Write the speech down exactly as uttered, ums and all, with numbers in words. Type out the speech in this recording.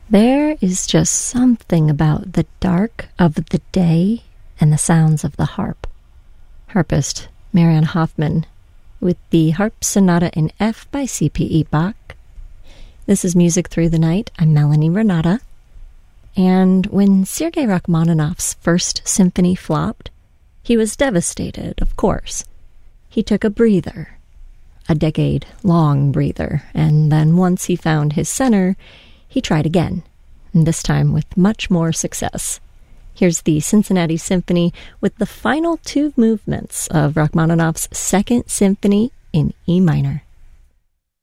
There is just something about the dark of the day and the sounds of the harp. Harpist Marianne Hoffman with the Harp Sonata in F by C P E Bach. This is Music Through the Night. I'm Melanie Renata. And when Sergei Rachmaninoff's first symphony flopped, he was devastated, of course. He took a breather, a decade-long breather, and then once he found his center, he tried again, and this time with much more success. Here's the Cincinnati Symphony with the final two movements of Rachmaninoff's Second Symphony in E minor.